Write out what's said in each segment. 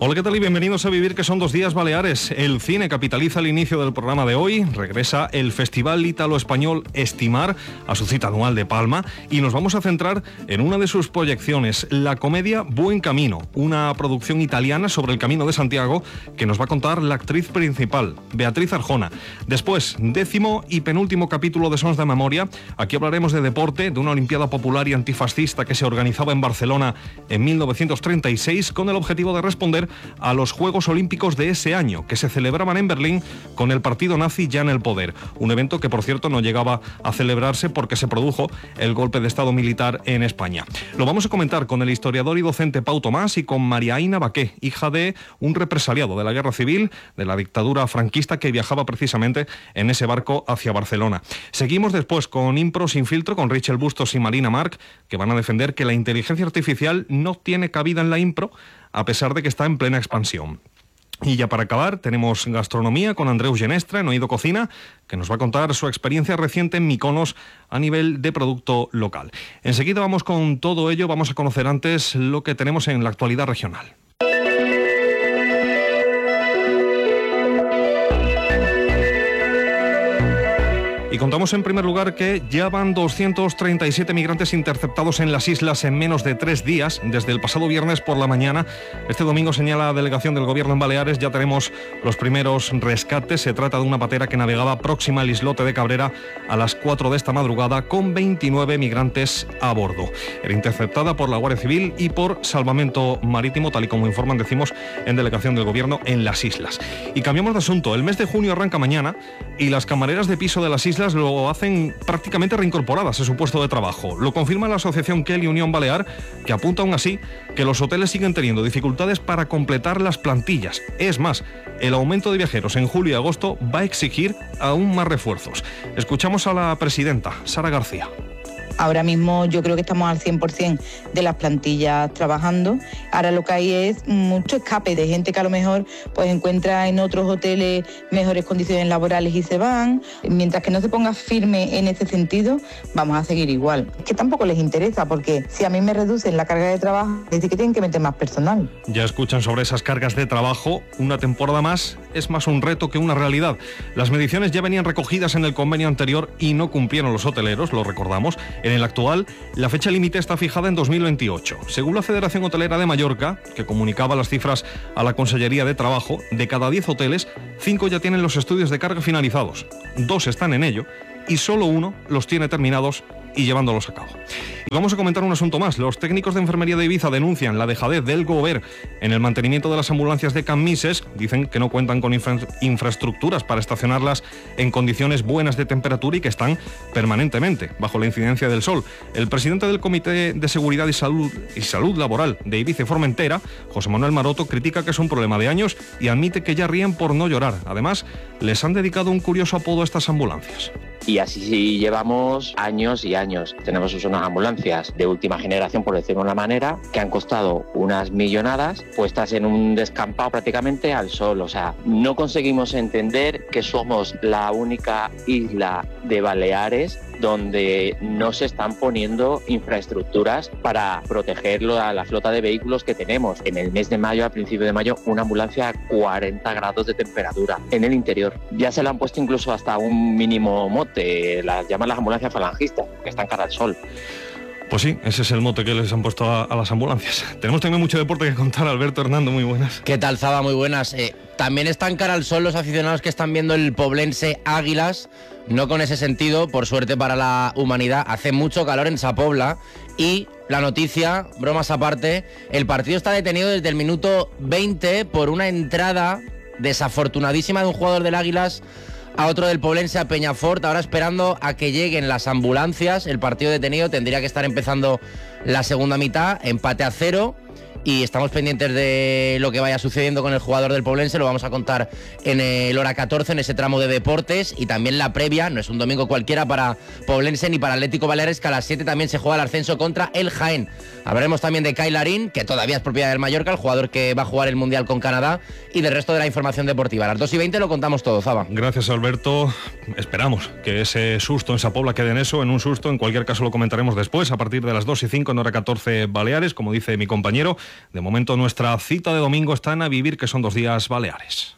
Hola, ¿qué tal? Y bienvenidos a Vivir, que son 2 días baleares. El cine capitaliza el inicio del programa de hoy. Regresa el Festival Ítalo-Español Estimar a su cita anual de Palma y nos vamos a centrar en una de sus proyecciones, la comedia Buen Camino, una producción italiana sobre el Camino de Santiago que nos va a contar la actriz principal, Beatriz Arjona. Después, 10º y penúltimo capítulo de Sons de Memoria. Aquí hablaremos de deporte, de una Olimpiada Popular y antifascista que se organizaba en Barcelona en 1936 con el objetivo de responder a los Juegos Olímpicos de ese año, que se celebraban en Berlín con el partido nazi ya en el poder. Un evento que, por cierto, no llegaba a celebrarse porque se produjo el golpe de Estado militar en España. Lo vamos a comentar con el historiador y docente Pau Tomás y con María Aina Baqué, hija de un represaliado de la Guerra Civil, de la dictadura franquista, que viajaba precisamente en ese barco hacia Barcelona. Seguimos después con Impro Sin Filtro, con Rachel Bustos y Marina Marc, que van a defender que la inteligencia artificial no tiene cabida en la impro, a pesar de que está en plena expansión. Y ya para acabar, tenemos gastronomía con Andreu Genestra en Oído Cocina, que nos va a contar su experiencia reciente en Mykonos a nivel de producto local. Enseguida vamos con todo ello, vamos a conocer antes lo que tenemos en la actualidad regional. Y contamos en primer lugar que ya van 237 migrantes interceptados en las islas en menos de 3 días, desde el pasado viernes por la mañana. Este domingo, señala la delegación del Gobierno en Baleares, ya tenemos los primeros rescates. Se trata de una patera que navegaba próxima al islote de Cabrera a las 4 de esta madrugada con 29 migrantes a bordo. Era interceptada por la Guardia Civil y por Salvamento Marítimo, tal y como informan, decimos, en delegación del Gobierno en las islas. Y cambiamos de asunto. El mes de junio arranca mañana y las camareras de piso de las islas lo hacen prácticamente reincorporadas a su puesto de trabajo. Lo confirma la asociación Kelly Unión Balear, que apunta aún así que los hoteles siguen teniendo dificultades para completar las plantillas. Es más, el aumento de viajeros en julio y agosto va a exigir aún más refuerzos. Escuchamos a la presidenta, Sara García. Ahora mismo yo creo que estamos al 100% de las plantillas trabajando. Ahora lo que hay es mucho escape de gente que a lo mejor pues encuentra en otros hoteles mejores condiciones laborales y se van. Mientras que no se ponga firme en ese sentido, vamos a seguir igual. Es que tampoco les interesa, porque si a mí me reducen la carga de trabajo, es decir que tienen que meter más personal. Ya escuchan sobre esas cargas de trabajo. Una temporada más es más un reto que una realidad. Las mediciones ya venían recogidas en el convenio anterior y no cumplieron los hoteleros, lo recordamos. En el actual, la fecha límite está fijada en 2028. Según la Federación Hotelera de Mallorca, que comunicaba las cifras a la Consellería de Trabajo, de cada 10 hoteles, 5 ya tienen los estudios de carga finalizados, 2 están en ello y solo 1 los tiene terminados y llevándolos a cabo. Y vamos a comentar un asunto más. Los técnicos de enfermería de Ibiza denuncian la dejadez del Gobierno en el mantenimiento de las ambulancias de Cammises. Dicen que no cuentan con infraestructuras para estacionarlas en condiciones buenas de temperatura y que están permanentemente bajo la incidencia del sol. El presidente del Comité de Seguridad y Salud Laboral de Ibiza y Formentera, José Manuel Maroto, critica que es un problema de años y admite que ya ríen por no llorar. Además, les han dedicado un curioso apodo a estas ambulancias. Y así llevamos años y años. Tenemos unas ambulancias de última generación, por decirlo de una manera, que han costado unas millonadas, puestas en un descampado prácticamente al sol. O sea, no conseguimos entender que somos la única isla de Baleares donde no se están poniendo infraestructuras para proteger a la flota de vehículos que tenemos. En el mes de mayo, a principio de mayo, una ambulancia a 40 grados de temperatura en el interior. Ya se le han puesto incluso hasta un mínimo mote, las llaman las ambulancias falangistas, que están cara al sol. Pues sí, ese es el mote que les han puesto a las ambulancias. Tenemos también mucho deporte que contar. Alberto, Hernando, muy buenas. ¿Qué tal, Zaba? Muy buenas. También están cara al sol los aficionados que están viendo el Poblense Águilas. No con ese sentido, por suerte para la humanidad. Hace mucho calor en Sapobla y la noticia, bromas aparte, el partido está detenido desde el minuto 20 por una entrada desafortunadísima de un jugador del Águilas a otro del Poblense, a Peñafort. Ahora esperando a que lleguen las ambulancias. El partido detenido, tendría que estar empezando la segunda mitad, empate a 0. Y estamos pendientes de lo que vaya sucediendo con el jugador del Poblense. Lo vamos a contar en el hora 14, en ese tramo de deportes. Y también la previa, no es un domingo cualquiera para Poblense ni para Atlético Baleares, que a las 7 también se juega el ascenso contra el Jaén. Hablaremos también de Kyle Larín, que todavía es propiedad del Mallorca, el jugador que va a jugar el Mundial con Canadá, y del resto de la información deportiva. A las 2:20 lo contamos todo, Zaba. Gracias, Alberto. Esperamos que ese susto en Sapobla quede en eso, en un susto. En cualquier caso lo comentaremos después, a partir de las 2:05 en hora 14 Baleares, como dice mi compañero. De momento nuestra cita de domingo está en A Vivir, que son 2 días Baleares.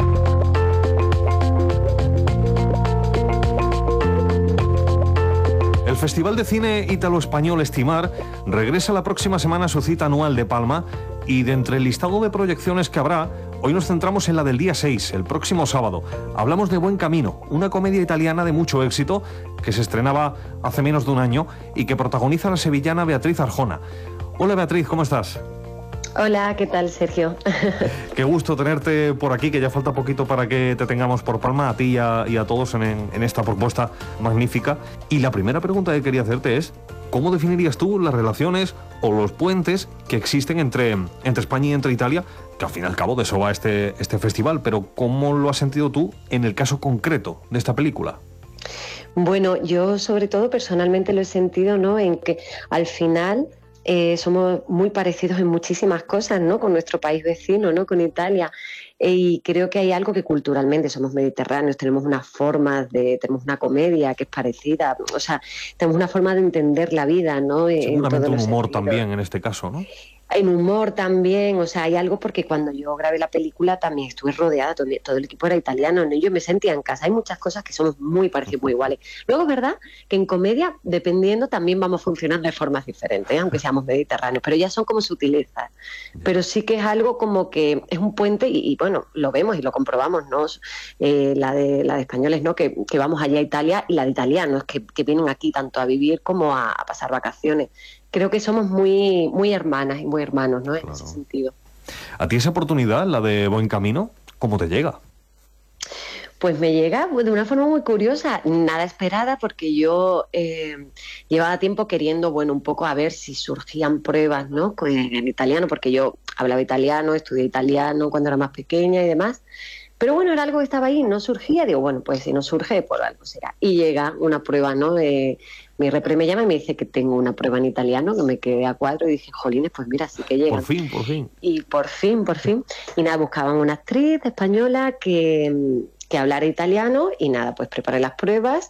El Festival de Cine Ítalo-Español Estimar regresa la próxima semana a su cita anual de Palma, y de entre el listado de proyecciones que habrá, hoy nos centramos en la del día 6, el próximo sábado. Hablamos de Buen Camino, una comedia italiana de mucho éxito que se estrenaba hace menos de un año y que protagoniza la sevillana Beatriz Arjona. Hola Beatriz, ¿cómo estás? Hola, ¿qué tal, Sergio? Qué gusto tenerte por aquí, que ya falta poquito para que te tengamos por Palma, a ti y a todos en esta propuesta magnífica. Y la primera pregunta que quería hacerte es, ¿cómo definirías tú las relaciones o los puentes que existen entre España y entre Italia? Que al fin y al cabo de eso va este festival, pero ¿cómo lo has sentido tú en el caso concreto de esta película? Bueno, yo sobre todo personalmente lo he sentido, ¿no?, en que al final somos muy parecidos en muchísimas cosas, ¿no?, con nuestro país vecino, ¿no?, con Italia. Y creo que hay algo que culturalmente somos mediterráneos, tenemos una forma tenemos una comedia que es parecida, o sea, tenemos una forma de entender la vida, ¿no? Seguramente un humor también en este caso, ¿no? En humor también, o sea, hay algo, porque cuando yo grabé la película también estuve rodeada, todo el equipo era italiano, ¿no? Yo me sentía en casa, hay muchas cosas que somos muy parecidos, muy iguales. Luego es verdad que en comedia, dependiendo, también vamos funcionando de formas diferentes, aunque seamos mediterráneos, pero ya son como sutilezas. Pero sí que es algo como que es un puente y bueno, lo vemos y lo comprobamos, ¿no? La de españoles, ¿no?, que vamos allá a Italia, y la de italianos, que vienen aquí tanto a vivir como a pasar vacaciones. Creo que somos muy, muy hermanas y muy hermanos, ¿no?, en ese sentido. ¿A ti esa oportunidad, la de Buen Camino, cómo te llega? Pues me llega de una forma muy curiosa, nada esperada, porque yo llevaba tiempo queriendo, bueno, un poco a ver si surgían pruebas, ¿no?, en italiano, porque yo hablaba italiano, estudié italiano cuando era más pequeña y demás. Pero bueno, era algo que estaba ahí, no surgía. Digo, bueno, pues si no surge, por algo será. Y llega una prueba, ¿no? Mi repre me llama y me dice que tengo una prueba en italiano, que me quedé a cuadro, y dije, jolines, pues mira, sí que llega. Por fin. Y por fin. Y nada, buscaban una actriz española que hablara italiano, y nada, pues preparé las pruebas.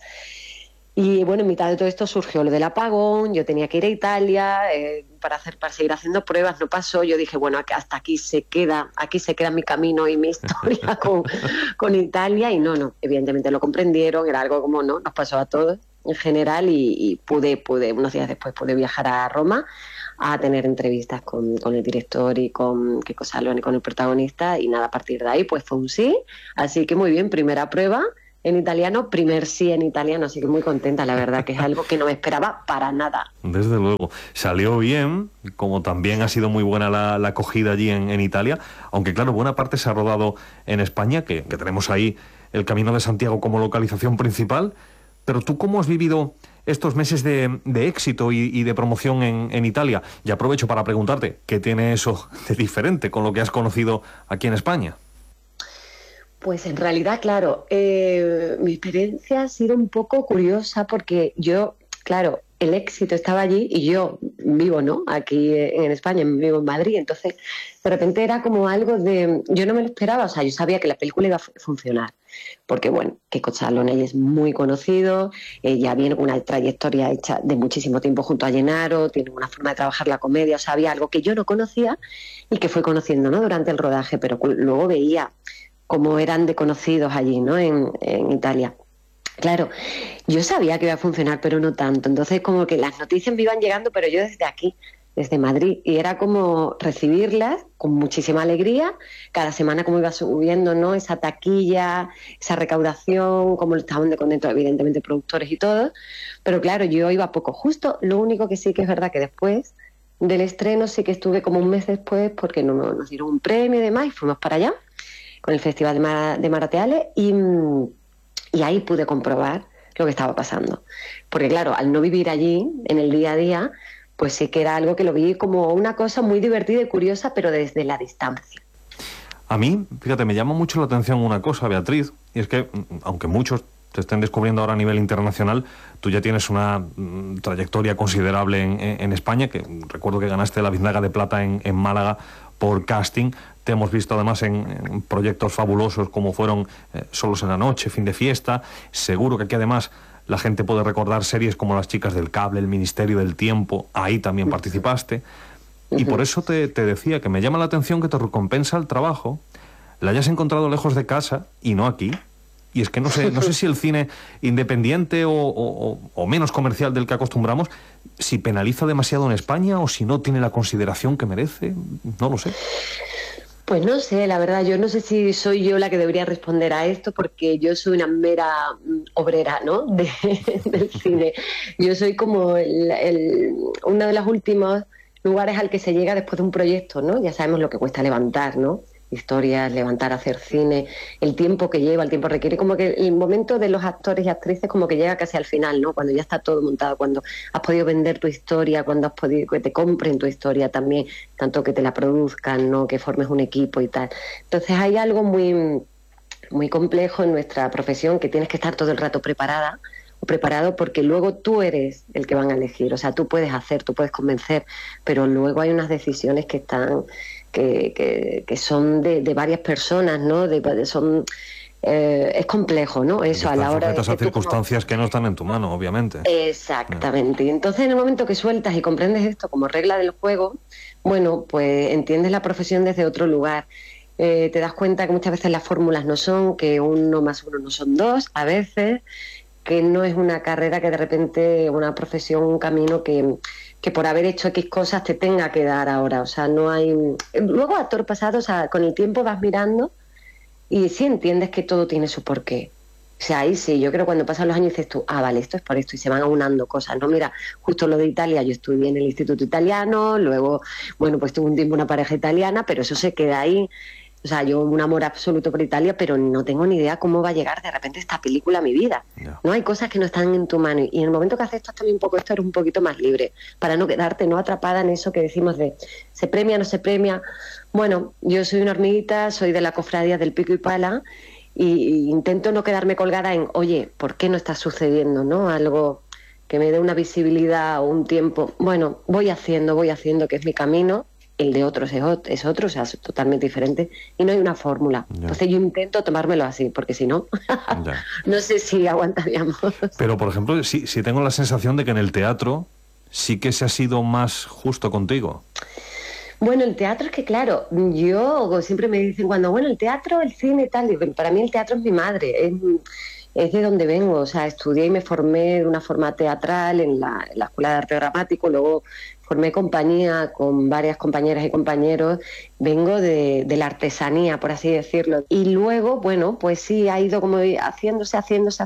Y bueno, en mitad de todo esto surgió lo del apagón, yo tenía que ir a Italia para seguir haciendo pruebas, no pasó. Yo dije, bueno, hasta aquí se queda mi camino y mi historia con Italia, y no, evidentemente lo comprendieron, era algo como, no, nos pasó a todos en general, y pude, unos días después pude viajar a Roma a tener entrevistas con el director y con Checco Zalone, con el protagonista, y nada, a partir de ahí pues fue un sí, así que muy bien, primera prueba en italiano, primer sí en italiano, así que muy contenta, la verdad, que es algo que no me esperaba para nada. Desde luego, salió bien, como también ha sido muy buena la acogida allí en Italia, aunque claro, buena parte se ha rodado en España, que tenemos ahí el Camino de Santiago como localización principal. Pero tú, ¿cómo has vivido estos meses de éxito y de promoción en Italia? Y aprovecho para preguntarte, ¿qué tiene eso de diferente con lo que has conocido aquí en España? Pues en realidad, claro, mi experiencia ha sido un poco curiosa, porque yo, claro, el éxito estaba allí y yo vivo, ¿no?, aquí en España, vivo en Madrid, entonces de repente era como algo de... Yo no me lo esperaba, o sea, yo sabía que la película iba a funcionar, porque bueno, Checco Zalone es muy conocido, ya viene con una trayectoria hecha de muchísimo tiempo junto a Gennaro, tiene una forma de trabajar la comedia, o sea, había algo que yo no conocía y que fui conociendo, ¿no?, durante el rodaje, pero luego veía cómo eran de conocidos allí, ¿no?, en Italia. Claro, yo sabía que iba a funcionar, pero no tanto. Entonces, como que las noticias me iban llegando, pero yo desde aquí, desde Madrid, y era como recibirlas con muchísima alegría. Cada semana como iba subiendo, ¿no?, esa taquilla, esa recaudación, como estaban de contentos, evidentemente, productores y todo. Pero claro, yo iba poco. Justo lo único que sí que es verdad que después del estreno sí que estuve como un mes después, porque nos dieron un premio y demás, y fuimos para allá con el Festival de Marateale, y ahí pude comprobar lo que estaba pasando. Porque claro, al no vivir allí, en el día a día, pues sí que era algo que lo vi como una cosa muy divertida y curiosa, pero desde la distancia. A mí, fíjate, me llama mucho la atención una cosa, Beatriz, y es que, aunque muchos te estén descubriendo ahora a nivel internacional, tú ya tienes una trayectoria considerable en España, que recuerdo que ganaste la Biznaga de Plata en Málaga por casting. Te hemos visto además en proyectos fabulosos como fueron Solos en la Noche, Fin de Fiesta. Seguro que aquí además la gente puede recordar series como Las Chicas del Cable, El Ministerio del Tiempo. Ahí también participaste. Y por eso te decía que me llama la atención que te recompensa el trabajo, la hayas encontrado lejos de casa y no aquí. Y es que no sé si el cine independiente o menos comercial del que acostumbramos, si penaliza demasiado en España o si no tiene la consideración que merece, no lo sé. Pues no sé, la verdad, yo no sé si soy yo la que debería responder a esto, porque yo soy una mera obrera, ¿no? Del cine. Yo soy como uno de los últimos lugares al que se llega después de un proyecto, ¿no? Ya sabemos lo que cuesta levantar, ¿no? Historias, levantar, hacer cine, el tiempo que lleva, el tiempo requiere, como que el momento de los actores y actrices como que llega casi al final, ¿no? Cuando ya está todo montado, cuando has podido vender tu historia, cuando has podido que te compren tu historia también, tanto que te la produzcan, ¿no? Que formes un equipo y tal. Entonces hay algo muy, muy complejo en nuestra profesión, que tienes que estar todo el rato preparada o preparado, porque luego tú eres el que van a elegir. O sea, tú puedes hacer, tú puedes convencer, pero luego hay unas decisiones que están que son de varias personas, ¿no? Es complejo, ¿no? Eso a la hora de a circunstancias que no están en tu mano, obviamente. Exactamente. Y entonces, en el momento que sueltas y comprendes esto como regla del juego, bueno, pues entiendes la profesión desde otro lugar. Te das cuenta que muchas veces las fórmulas no son, que 1 más 1 no son 2, a veces, que no es una carrera que de repente, una profesión, un camino que por haber hecho X cosas te tenga que dar ahora. O sea, no hay... Luego, actor pasado, o sea, con el tiempo vas mirando y sí entiendes que todo tiene su porqué. O sea, ahí sí, yo creo que cuando pasan los años dices tú, vale, esto es por esto, y se van aunando cosas, ¿no? Mira, justo lo de Italia, yo estudié en el Instituto Italiano, luego, bueno, pues tuve un tiempo una pareja italiana, pero eso se queda ahí. O sea, yo un amor absoluto por Italia, pero no tengo ni idea cómo va a llegar de repente esta película a mi vida. No hay cosas que no están en tu mano. Y en el momento que aceptas también un poco esto, eres un poquito más libre, para no quedarte no atrapada en eso que decimos de se premia, no se premia. Bueno, yo soy una hormiguita, soy de la cofradía del pico y pala, y intento no quedarme colgada en, oye, ¿por qué no está sucediendo, no? Algo que me dé una visibilidad o un tiempo. Bueno, voy haciendo, que es mi camino. El de otros es otro, o sea, es totalmente diferente y no hay una fórmula. Ya. Entonces yo intento tomármelo así, porque si no, no sé si aguantaríamos. Pero, por ejemplo, sí tengo la sensación de que en el teatro sí que se ha sido más justo contigo. Bueno, el teatro es que, claro, yo siempre me dicen bueno, el teatro, el cine y tal, digo, para mí el teatro es mi madre, es de donde vengo. O sea, estudié y me formé de una forma teatral en la Escuela de Arte Dramático, luego formé compañía con varias compañeras y compañeros, vengo de la artesanía, por así decirlo. Y luego, bueno, pues sí, ha ido como haciéndose.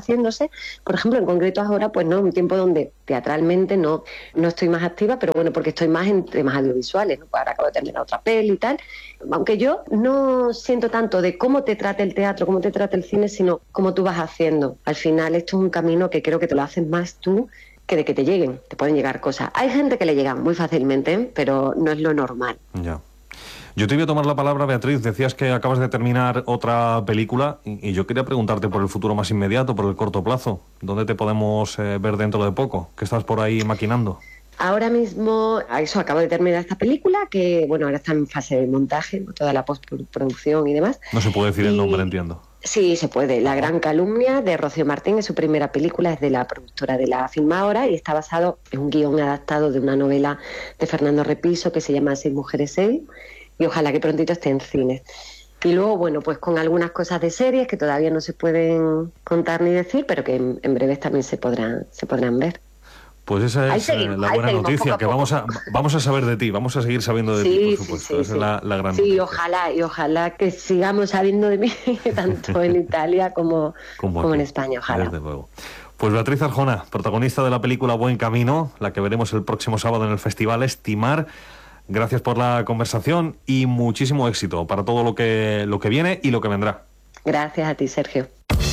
Por ejemplo, en concreto ahora, pues no, un tiempo donde teatralmente no estoy más activa, pero bueno, porque estoy más en temas audiovisuales, ¿no? Ahora acabo de terminar otra peli y tal. Aunque yo no siento tanto de cómo te trata el teatro, cómo te trata el cine, sino cómo tú vas haciendo. Al final, esto es un camino que creo que te lo haces más tú que de que te lleguen, te pueden llegar cosas. Hay gente que le llegan muy fácilmente, pero no es lo normal. Ya. Yo te voy a tomar la palabra, Beatriz. Decías que acabas de terminar otra película y yo quería preguntarte por el futuro más inmediato, por el corto plazo. ¿Dónde te podemos ver dentro de poco? ¿Qué estás por ahí maquinando? Ahora mismo, acabo de terminar esta película, que bueno, ahora está en fase de montaje, toda la postproducción y demás. No se puede decir el nombre, entiendo. Sí, se puede. La Gran Calumnia, de Rocío Martín, es su primera película, es de la productora de La Filmadora y está basado en un guión adaptado de una novela de Fernando Repiso que se llama 6 mujeres 6, y ojalá que prontito esté en cines. Y luego, bueno, pues con algunas cosas de series que todavía no se pueden contar ni decir, pero que en breves también se podrán ver. Pues esa es la buena noticia, que vamos a saber de ti, vamos a seguir sabiendo de ti, por supuesto. Sí, esa es la gran noticia. Sí, ojalá que sigamos sabiendo de mí, tanto en Italia como en España, ojalá. Desde luego. Pues Beatriz Arjona, protagonista de la película Buen Camino, la que veremos el próximo sábado en el Festival Estimar. Gracias por la conversación y muchísimo éxito para todo lo que viene y lo que vendrá. Gracias a ti, Sergio.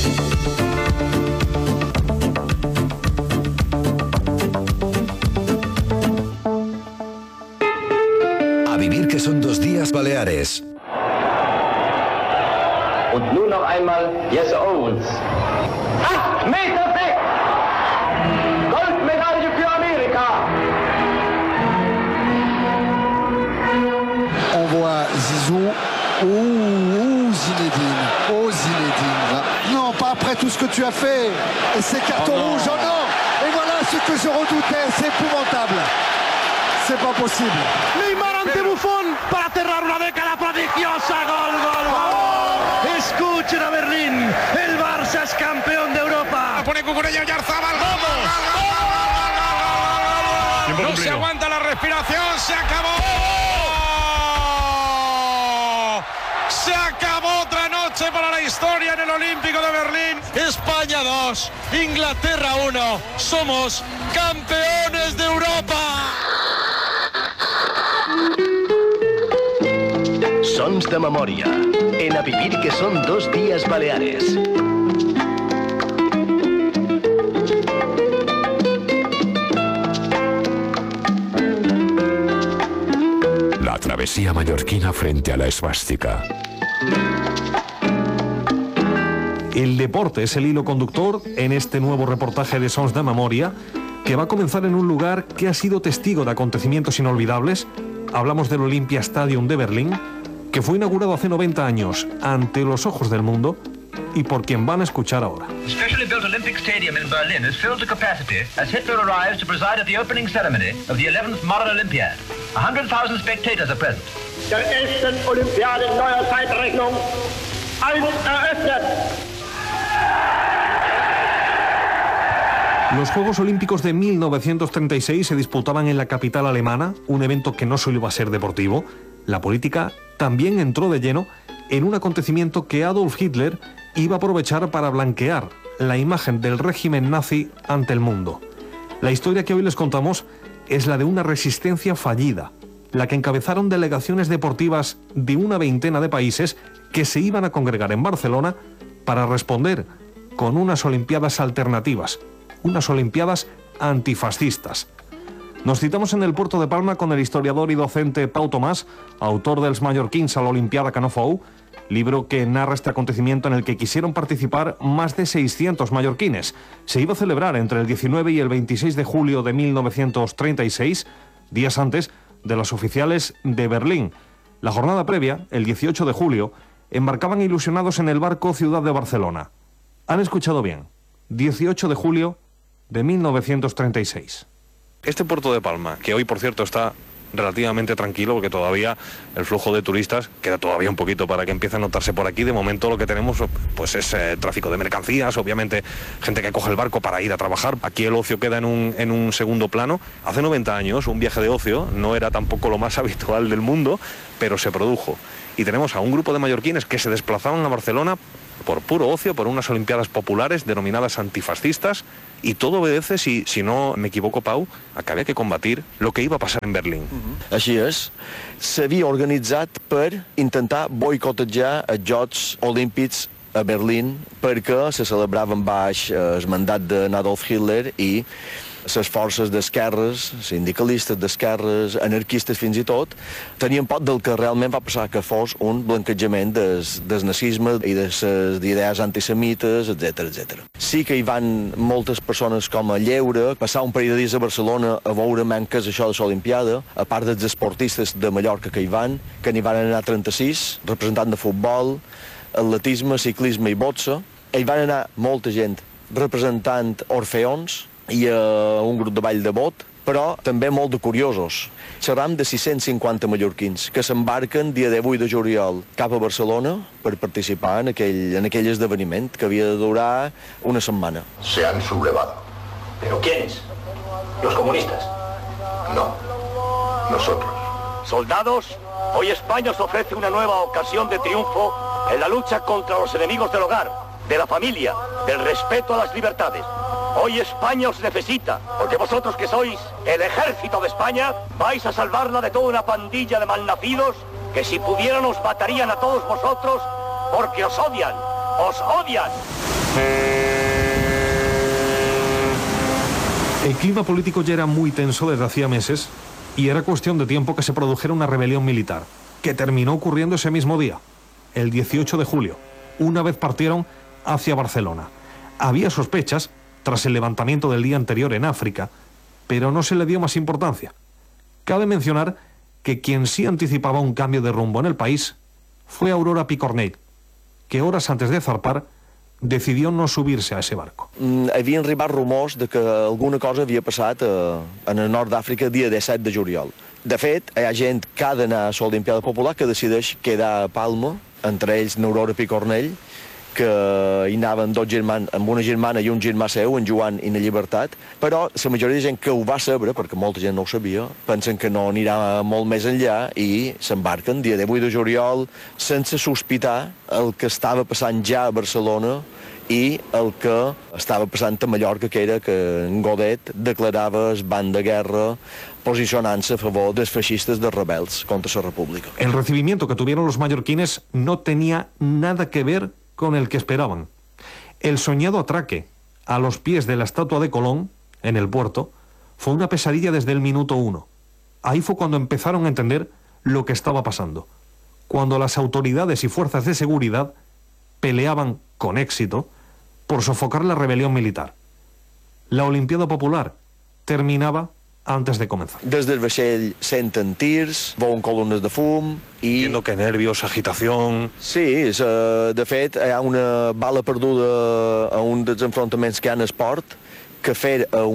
Vivir que son 2 días Baleares. Und nun noch einmal Jesse Owens. 8 Meter weg! Goldmedaille für Amerika! On voit Zizou. Zinedine. Zinedine. Non, pas après tout ce que tu as fait. Et ces cartons rouges, oh non! Et voilà ce que je redoutais, c'est épouvantable. c'est pas possible. Neymar ante Buffon para cerrar una década prodigiosa. Gol, gol, gol. Escuchen a Berlín. El Barça es campeón de Europa. Pone Cucurella y Arzabal. No se aguanta la respiración. Se acabó. Se acabó otra noche para la historia en el Olímpico de Berlín. España 2, Inglaterra 1. Somos campeones de Europa. Sons de memòria. En A vivir que són 2 días Baleares. La travesía mallorquina frente a la esvástica. El deporte es el hilo conductor en este nuevo reportaje de Sons de Memoria, que va a comenzar en un lugar que ha sido testigo de acontecimientos inolvidables. Hablamos del Olympia Stadium de Berlín, que fue inaugurado hace 90 años ante los ojos del mundo y por quien van a escuchar ahora. The specially built Olympic Stadium in Berlin is filled to capacity as Hitler arrives to preside at the opening ceremony of the 11th Modern Olympiad. 100,000 spectators are present. Der ersten Olympiade in neuer Zeitrechnung. Als eröffnet. Los Juegos Olímpicos de 1936 se disputaban en la capital alemana, un evento que no solo iba a ser deportivo. La política también entró de lleno en un acontecimiento que Adolf Hitler iba a aprovechar para blanquear la imagen del régimen nazi ante el mundo. La historia que hoy les contamos es la de una resistencia fallida, la que encabezaron delegaciones deportivas de una veintena de países que se iban a congregar en Barcelona para responder con unas Olimpiadas alternativas, unas Olimpiadas antifascistas. Nos citamos en el puerto de Palma con el historiador y docente Pau Tomàs, autor dels mallorquins a l'Olimpiada que no fou, libro que narra este acontecimiento en el que quisieron participar más de 600 mallorquines. Se iba a celebrar entre el 19 y el 26 de julio de 1936, días antes de las oficiales de Berlín. La jornada previa, el 18 de julio, embarcaban ilusionados en el barco Ciudad de Barcelona. Han escuchado bien, 18 de julio de 1936. Este puerto de Palma, que hoy por cierto está relativamente tranquilo porque todavía el flujo de turistas queda todavía un poquito para que empiece a notarse por aquí. De momento lo que tenemos pues es tráfico de mercancías, obviamente gente que coge el barco para ir a trabajar. Aquí el ocio queda en un segundo plano. Hace 90 años un viaje de ocio no era tampoco lo más habitual del mundo, pero se produjo. Y tenemos a un grupo de mallorquines que se desplazaban a Barcelona por puro ocio, por unas Olimpiadas populares denominadas antifascistas, y todo obedece, si no me equivoco, Pau, a que havia que combatir lo que iba a passar en Berlín. Així és. S'havia organitzat per intentar boicotejar els Jocs Olímpics a Berlín perquè se celebraven baix el mandat d'Adolf Hitler i les forces d'esquerres, sindicalistes d'esquerres, anarquistes fins i tot, tenien por del que realment va passar, que fos un blanquejament del nazisme i de les idees antisemites, etc. Sí que hi van moltes persones com a lleure, passar un parell de dies a Barcelona a veure què és això de l'Olimpiada, a part dels esportistes de Mallorca que n'hi van anar 36, representant de futbol, atletisme, ciclisme i boxa. Hi van anar molta gent representant orfeons i un grup de ball de bot, però també molt de curiosos. Xerram de 650 mallorquins que s'embarquen dia 18 de juliol cap a Barcelona per participar en aquell esdeveniment que havia de durar una setmana. Se han sublevado. ¿Pero quiénes? ¿Los comunistas? No, nosotros. Soldados, hoy España os ofrece una nueva ocasión de triunfo en la lucha contra los enemigos del hogar, de la familia, del respeto a las libertades. Hoy España os necesita, porque vosotros que sois el ejército de España, vais a salvarla de toda una pandilla de malnacidos que si pudieran os matarían a todos vosotros porque os odian, ¡os odian! El clima político ya era muy tenso desde hacía meses y era cuestión de tiempo que se produjera una rebelión militar, que terminó ocurriendo ese mismo día, el 18 de julio, una vez partieron hacia Barcelona. Había sospechas tras el levantamiento del día anterior en África, pero no se le dio más importancia. Cabe mencionar que quien sí anticipaba un cambio de rumbo en el país fue Aurora Picornell, que horas antes de zarpar decidió no subirse a ese barco. Havien arribat rumors de que alguna cosa havia passat en el nord d'Àfrica el dia 17 de juliol. De fet, hi ha gent que ha d'anar a l'Olimpiada Popular que decideix quedar a Palma, entre ells n'Aurora Picornell, que hi anaven dos germans, amb una germana i un germà seu, en Joan i na Llibertat, però la majoria de gent que ho va saber, perquè molta gent no ho sabia, pensen que no anirà molt més enllà i s'embarquen dia 18 de juliol sense sospitar el que estava passant ja a Barcelona i el que estava passant a Mallorca, que era que en Godet declarava el ban de guerra posicionant-se a favor dels feixistes, dels rebels contra la República. El recibimiento que tuvieron los mallorquines no tenía nada que ver con el que esperaban. El soñado atraque a los pies de la estatua de Colón, en el puerto, fue una pesadilla desde el minuto 1. Ahí fue cuando empezaron a entender lo que estaba pasando. Cuando las autoridades y fuerzas de seguridad peleaban con éxito por sofocar la rebelión militar. La Olimpiada Popular terminaba antes de comenzar. Des del vaixell senten tirs, veuen columnes de fum i... Entiendo que nervios, agitación... Sí, de fet, hi ha una bala perduda a un dels enfrontaments que hi ha en esport que fer a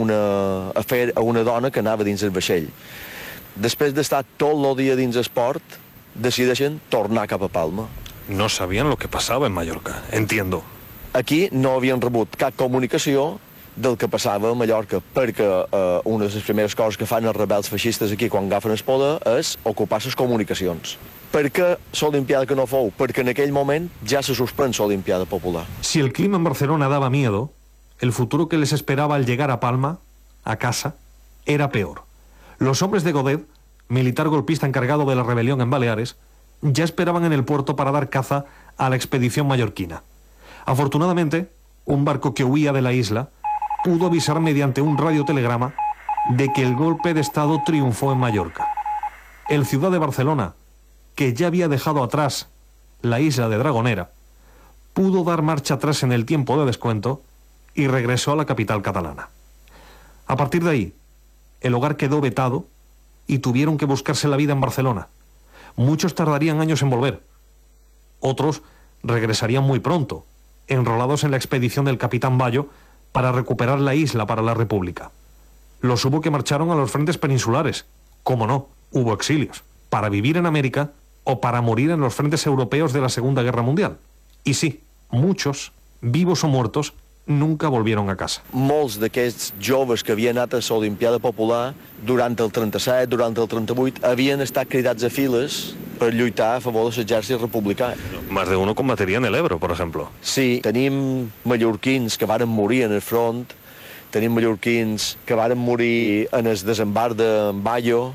una dona que anava dins el vaixell. Després d'estar tot el dia dins esport, decideixen tornar cap a Palma. No sabían lo que pasaba en Mallorca, entiendo. Aquí no havien rebut cap comunicació del que passava a Mallorca, perquè una de les primeres coses que fan els rebels feixistes aquí quan agafen el poder és ocupar les comunicacions. Per què l'Olimpiada que no fou? Perquè en aquell moment ja se suspèn l'Olimpiada Popular. Si el clima en Barcelona daba miedo, el futuro que les esperaba al llegar a Palma, a casa, era peor. Los hombres de Godet, militar golpista encargado de la rebelión en Baleares, ya esperaban en el puerto para dar caza a la expedición mallorquina. Afortunadamente, un barco que huía de la isla pudo avisar mediante un radiotelegrama de que el golpe de Estado triunfó en Mallorca. El Ciudad de Barcelona, que ya había dejado atrás la isla de Dragonera, pudo dar marcha atrás en el tiempo de descuento y regresó a la capital catalana. A partir de ahí, el hogar quedó vetado y tuvieron que buscarse la vida en Barcelona. Muchos tardarían años en volver. Otros regresarían muy pronto, enrolados en la expedición del capitán Bayo para recuperar la isla para la República. Los hubo que marcharon a los frentes peninsulares. Cómo no, hubo exilios, para vivir en América o para morir en los frentes europeos de la Segunda Guerra Mundial. Y sí, muchos, vivos o muertos, nunca volvieron a casa. Molts d'aquests joves que havien anat a l'Olimpiada Popular durant el 37, durant el 38, havien estat cridats a files per lluitar a favor de l'exèrcit republicà. Más de uno combatiría en el Ebro, por ejemplo. Sí, tenim mallorquins que varen morir en el front, tenim mallorquins que varen morir en el desembarc de Bayo,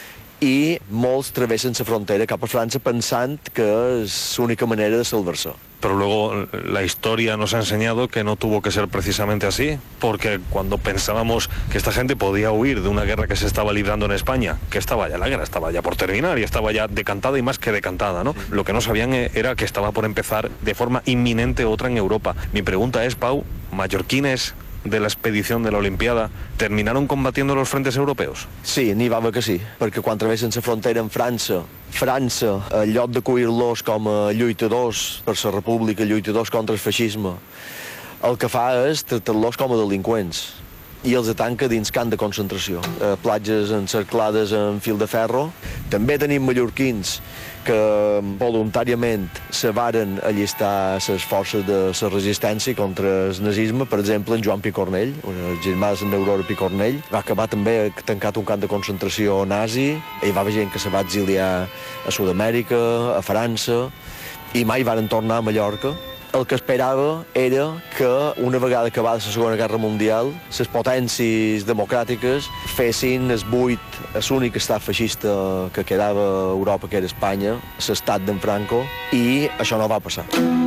i molts travessen la frontera cap a França pensant que és l'única manera de salvar-se. Pero luego la historia nos ha enseñado que no tuvo que ser precisamente así, porque cuando pensábamos que esta gente podía huir de una guerra que se estaba librando en España, que estaba ya la guerra, estaba ya por terminar y estaba ya decantada y más que decantada, ¿no? Lo que no sabían era que estaba por empezar de forma inminente otra en Europa. Mi pregunta es, Pau, mallorquines de la expedición de la Olimpiada terminaron combatiendo los frentes europeus? Sí, n'hi va haver que sí, perquè quan travessen la frontera amb França, en lloc d'acollir-los com a lluitadors per la república, lluitadors contra el feixisme, el que fa és tractar-los com a delinqüents i els tanca dins camp de concentració, platges encerclades en fil de ferro. També tenim mallorquins que voluntàriament se varen allistar a les forces de la resistència contra el nazisme. Per exemple, en Joan Picornell, el germà d'Aurora Picornell, va acabar també tancat un camp de concentració nazi. Hi va haver gent que se va exiliar a Sud-amèrica, a França, i mai varen tornar a Mallorca. El que esperava era que, una vegada acabada la Segona Guerra Mundial, les potències democràtiques fessin el buit, l'únic estat feixista que quedava a Europa, que era Espanya, l'estat d'en Franco, i això no va passar.